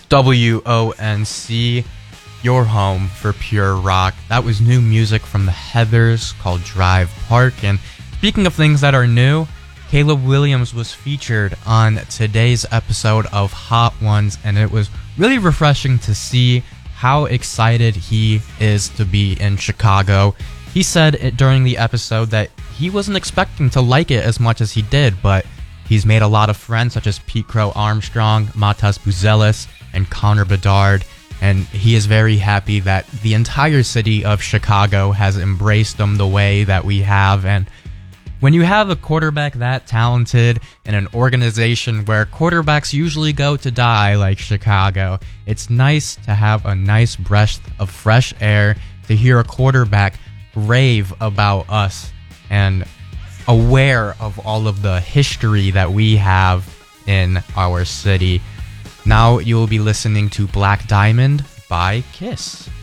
WONC, your home for pure rock. That was new music from the Heathers called Drive Park. And speaking of things that are new, Caleb Williams was featured on today's episode of Hot Ones, and it was really refreshing to see how excited he is to be in Chicago. He said during the episode that he wasn't expecting to like it as much as he did, but he's made a lot of friends such as Pete Crow Armstrong, Matas Buzelis, and Connor Bedard, and he is very happy that the entire city of Chicago has embraced him the way that we have. And when you have a quarterback that talented in an organization where quarterbacks usually go to die like Chicago, it's nice to have a nice breath of fresh air to hear a quarterback rave about us and aware of all of the history that we have in our city. Now you will be listening to Black Diamond by Kiss.